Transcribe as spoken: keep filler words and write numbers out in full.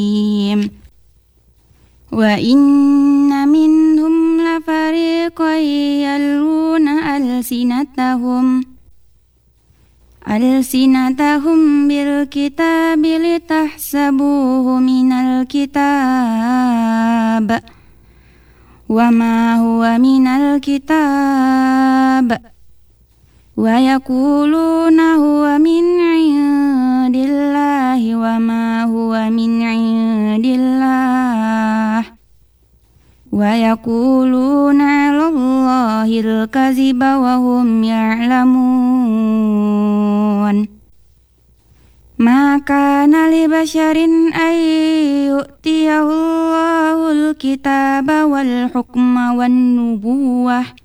Wa inna minhum lafariqan yalwuna alsinatahum Alsinatahum bil kitabi litahsabuhu minal kitab wa ma huwa minal kitab wa yaquluna huwa min indillahi wa ma huwa min indillah wa yaquluna 'alallahil kadziba wa hum ya'lamun. Ma kana li basharin ay yu'tiyahul kitaba wal hukma wan nubuwah